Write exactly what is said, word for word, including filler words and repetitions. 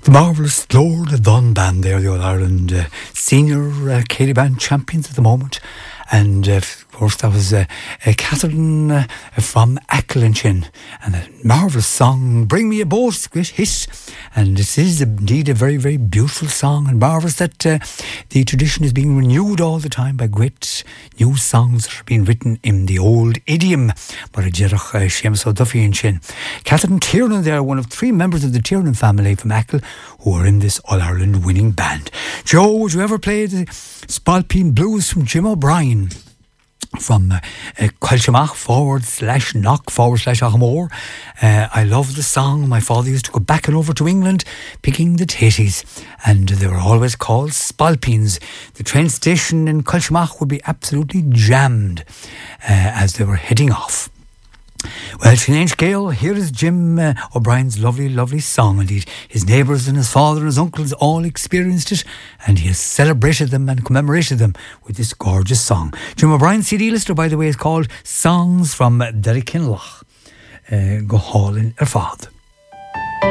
The marvellous Lord Dunn Band there, the All Ireland uh, senior uh, Céilí Band champions at the moment. And uh, of course that was uh, uh, Catherine uh, from Acklinchin, and a marvellous song, Bring Me a Boat, great hit. And this is indeed a very, very beautiful song, and marvellous that uh, the tradition is being renewed all the time by great new songs that are being written in the old idiom. But a Jerach Seamus O'Duffy and Shin. Catherine Tiernan there, one of three members of the Tiernan family from Ackle who are in this All Ireland winning band. Joe, would you ever play the Spalpeen Blues from Jim O'Brien? From uh, uh, Colchimach forward slash knock forward slash Achmore. Uh, I love the song. My father used to go back and over to England picking the tatties, and they were always called Spalpeens. The train station in Colchimach would be absolutely jammed uh, as they were heading off. Well, Sinead Gale, here is Jim uh, O'Brien's lovely, lovely song. Indeed, his neighbours and his father and his uncles all experienced it, and he has celebrated them and commemorated them with this gorgeous song. Jim O'Brien's C D lister, by the way, is called Songs from Derrykinloch. Uh, go hall in Erfad.